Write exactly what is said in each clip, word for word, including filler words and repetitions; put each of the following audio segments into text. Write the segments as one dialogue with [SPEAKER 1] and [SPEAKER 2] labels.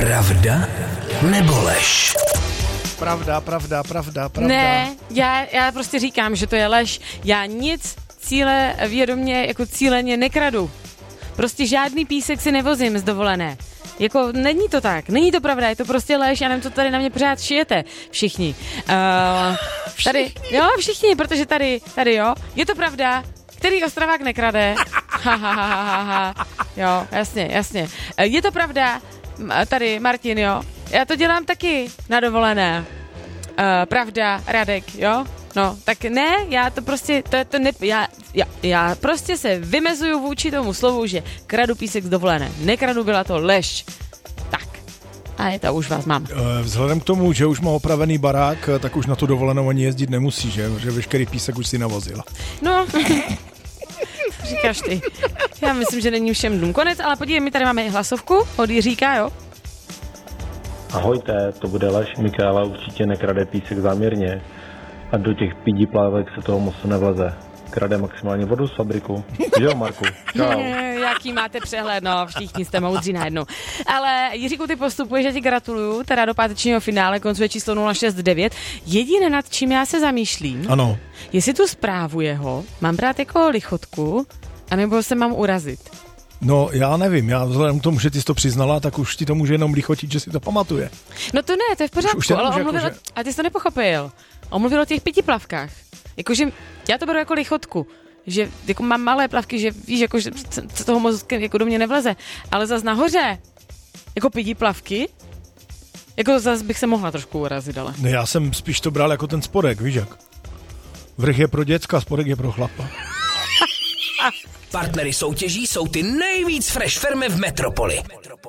[SPEAKER 1] Pravda nebo lež?
[SPEAKER 2] Pravda, pravda, pravda, pravda.
[SPEAKER 3] Ne, já, já prostě říkám, že to je lež. Já nic cíle vědomě, jako cíleně nekradu. Prostě žádný písek si nevozím z dovolené. Jako není to tak, není to pravda, je to prostě lež, já nevím, co tady na mě pořád šijete, všichni. Uh, tady, jo, všichni, protože tady, tady jo, je to pravda, který Ostravák nekrade. Ha, ha, ha, ha, ha. Jo, jasně, jasně. Je to pravda, tady Martin, jo, já to dělám taky na dovolené. Uh, pravda, Radek, jo? No, tak ne, já to prostě, to, to ne, já, já, já prostě se vymezuju vůči tomu slovu, že kradu písek z dovolené. Nekradu, byla to lež. Tak, a je to, už vás mám.
[SPEAKER 2] Vzhledem k tomu, že už má opravený barák, tak už na tu dovolenou ani jezdit nemusí, že? Že veškerý písek už si navozila.
[SPEAKER 3] No, říkáš ty. Já myslím, že není všem dnům konec, ale podívej, my tady máme hlasovku od Jiříka, jo?
[SPEAKER 4] Ahojte, to bude lež, Michaela určitě nekrade písek záměrně a do těch pídí plávek se toho moc nevleze. Krade maximálně vodu z fabriku. Že jo, Marku? Čau.
[SPEAKER 3] Jaký máte přehled, no, všichni jste moudří najednou. Ale Jiříku, ty postupuješ, já ti gratuluju, teda do pátečního finále, koncuje číslo nula šest devět. Jediné, nad čím já se zamýšlím,
[SPEAKER 2] ano,
[SPEAKER 3] jestli tu zprávu jeho mám brát jako lichotku, anebo se mám urazit.
[SPEAKER 2] No, já nevím, já vzhledem k tomu, že ty jsi to přiznala, tak už ti to může jenom lichotit, že si to pamatuje.
[SPEAKER 3] No to ne, to je v pořádku,
[SPEAKER 2] už
[SPEAKER 3] ale
[SPEAKER 2] nemůže,
[SPEAKER 3] omluvil,
[SPEAKER 2] jako, že...
[SPEAKER 3] a ty jsi to nepochopil. On mluvil o těch pěti plavkách. Jakože já to beru jako lichotku, že jako mám malé plavky, že víš, jako, že co toho moc jako do mě nevleze, ale zas nahoře, jako pěti plavky, jako zas bych se mohla trošku urazit, ale.
[SPEAKER 2] Ne, já jsem spíš to bral jako ten spodek, víš jak? Vrch je pro děcka, spodek je pro chlapa.
[SPEAKER 1] Partnery soutěží jsou ty nejvíc fresh firmy v metropoli.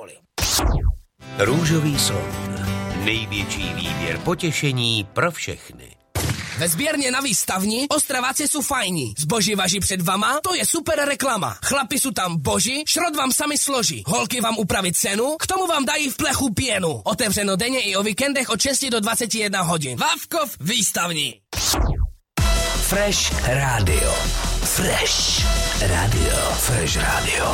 [SPEAKER 1] Růžový slon. Největší výběr potěšení pro všechny.
[SPEAKER 5] Ve sběrně na výstavni Ostraváci jsou fajní. Zboží važí před vama, to je super reklama. Chlapi jsou tam boží, šrot vám sami složí. Holky vám upraví cenu, k tomu vám dají v plechu pěnu. Otevřeno denně i o víkendech od šesti do dvaceti jedné hodin. Vávkov výstavní.
[SPEAKER 1] Fresh Radio. Fresh Radio. Fresh Radio.